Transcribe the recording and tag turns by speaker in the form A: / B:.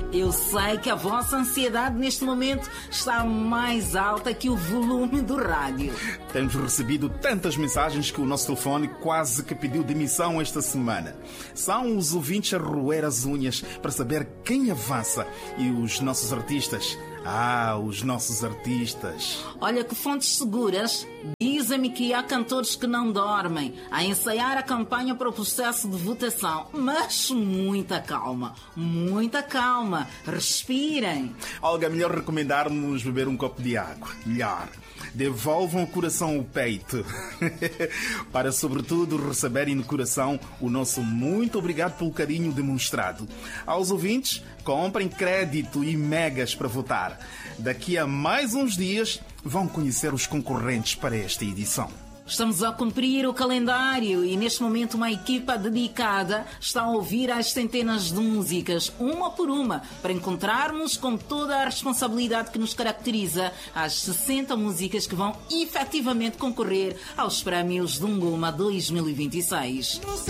A: Eu sei que a vossa ansiedade neste momento está mais alta que o volume do rádio.
B: Temos recebido tantas mensagens que o nosso telefone quase que pediu demissão esta semana. São os ouvintes a roer as unhas para saber quem avança e os nossos artistas. Os nossos artistas.
A: Olha que fontes seguras dizem-me que há cantores que não dormem a ensaiar a campanha para o processo de votação. Mas muita calma, respirem.
B: Olga, é melhor recomendarmos beber um copo de água. Melhor. Devolvam o coração ao peito. Para, sobretudo, receberem no coração o nosso muito obrigado pelo carinho demonstrado. Aos ouvintes, comprem crédito e megas para votar. Daqui a mais uns dias vão conhecer os concorrentes para esta edição.
A: Estamos a cumprir o calendário e neste momento uma equipa dedicada está a ouvir as centenas de músicas, uma por uma, para encontrarmos com toda a responsabilidade que nos caracteriza as 60 músicas que vão efetivamente concorrer aos prémios Dungoma 2026.